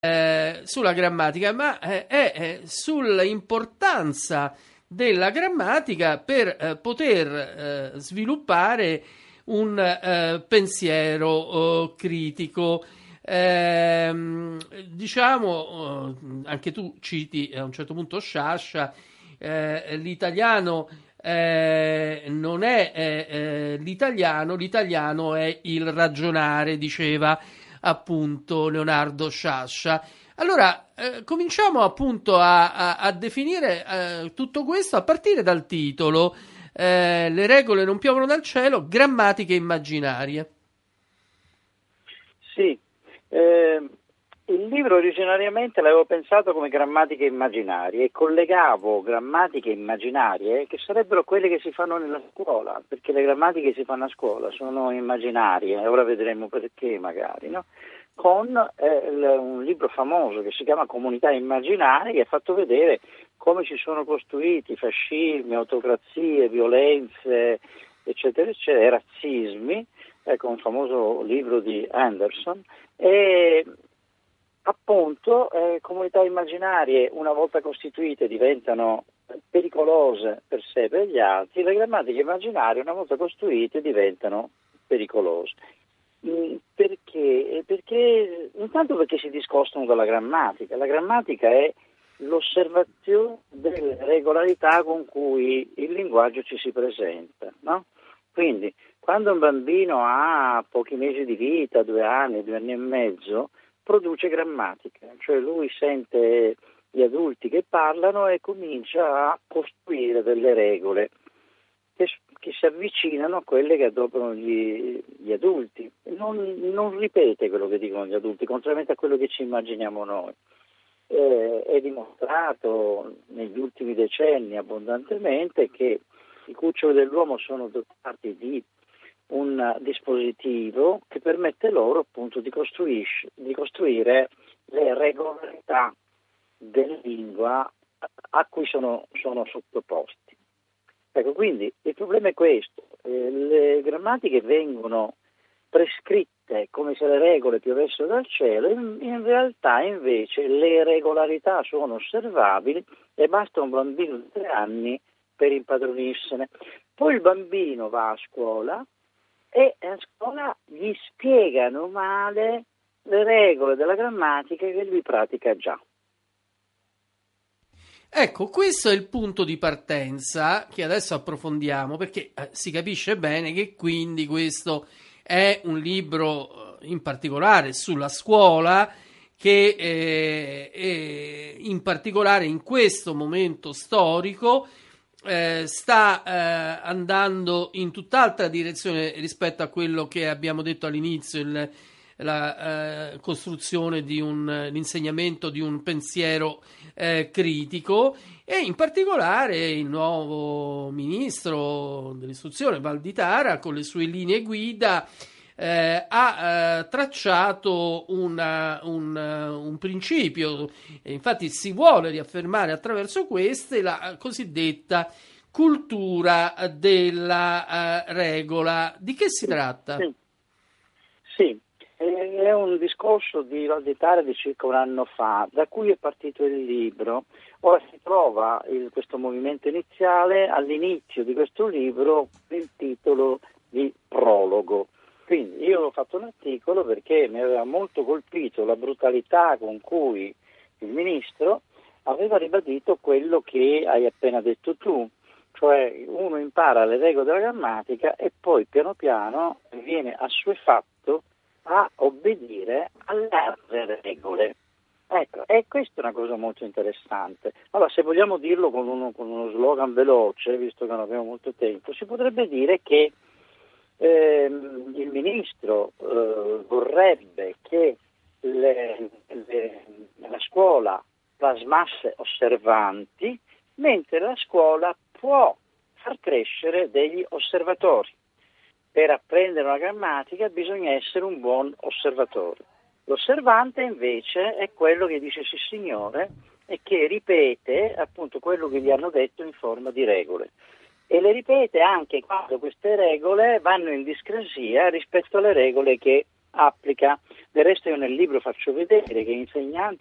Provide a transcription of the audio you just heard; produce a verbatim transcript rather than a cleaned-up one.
eh, sulla grammatica, ma eh, è eh, sull'importanza della grammatica per eh, poter eh, sviluppare un eh, pensiero eh, critico. Ehm, diciamo, eh, anche tu citi a un certo punto Sciascia, eh, l'italiano eh, non è eh, eh, l'italiano, l'italiano è il ragionare, diceva appunto Leonardo Sciascia. Allora, eh, cominciamo appunto a, a, a definire eh, tutto questo a partire dal titolo. Eh, le regole non piovono dal cielo, grammatiche immaginarie. Sì, eh, il libro originariamente l'avevo pensato come grammatiche immaginarie e collegavo grammatiche immaginarie che sarebbero quelle che si fanno nella scuola, perché le grammatiche che si fanno a scuola sono immaginarie, ora vedremo perché magari, no? Con eh, l- un libro famoso che si chiama Comunità immaginarie, che ha fatto vedere come ci sono costruiti fascismi, autocrazie, violenze, eccetera, eccetera, razzismi, ecco un famoso libro di Anderson, e appunto eh, comunità immaginarie una volta costituite diventano pericolose per sé e per gli altri, le grammatiche immaginarie una volta costruite diventano pericolose. Mm, Perché? Perché? Intanto perché si discostano dalla grammatica. La grammatica è l'osservazione delle regolarità con cui il linguaggio ci si presenta, no? Quindi, quando un bambino ha pochi mesi di vita, due anni, due anni e mezzo, produce grammatica, cioè lui sente gli adulti che parlano e comincia a costruire delle regole che, che si avvicinano a quelle che adoperano gli, gli adulti. Non, non ripete quello che dicono gli adulti, contrariamente a quello che ci immaginiamo noi. Eh, è dimostrato negli ultimi decenni abbondantemente che i cuccioli dell'uomo sono dotati di un dispositivo che permette loro appunto di, di costruire le regolarità della lingua a cui sono, sono sottoposti. Ecco, quindi il problema è questo, eh, le grammatiche vengono prescritte come se le regole piovessero dal cielo, in, in realtà invece le regolarità sono osservabili e basta un bambino di tre anni per impadronirsene. Poi il bambino va a scuola e a scuola gli spiegano male le regole della grammatica che lui pratica già. Ecco, questo è il punto di partenza che adesso approfondiamo, perché eh, si capisce bene che quindi questo è un libro eh, in particolare sulla scuola che eh, eh, in particolare in questo momento storico eh, sta eh, andando in tutt'altra direzione rispetto a quello che abbiamo detto all'inizio, il, la eh, costruzione di un l'insegnamento di un pensiero eh, critico, e in particolare il nuovo ministro dell'istruzione Valditara con le sue linee guida eh, ha eh, tracciato una, un, un principio, e infatti si vuole riaffermare attraverso queste la cosiddetta cultura della uh, regola. Di che si tratta? Sì, sì. È un discorso di Valditara di circa un anno fa, da cui è partito il libro. Ora si trova il, questo movimento iniziale all'inizio di questo libro, il titolo di prologo. Quindi io ho fatto un articolo perché mi aveva molto colpito la brutalità con cui il ministro aveva ribadito quello che hai appena detto tu, cioè uno impara le regole della grammatica e poi piano piano viene assuefatto a obbedire alle altre regole. Ecco, e questa è una cosa molto interessante. Allora, se vogliamo dirlo con uno, con uno slogan veloce, visto che non abbiamo molto tempo, si potrebbe dire che ehm, il ministro eh, vorrebbe che le, le, la scuola plasmasse osservanti, mentre la scuola può far crescere degli osservatori. Per apprendere una grammatica bisogna essere un buon osservatore. L'osservante invece è quello che dice sì signore e che ripete appunto quello che gli hanno detto in forma di regole. E le ripete anche quando queste regole vanno in discrasia rispetto alle regole che applica. Del resto io nel libro faccio vedere che insegnanti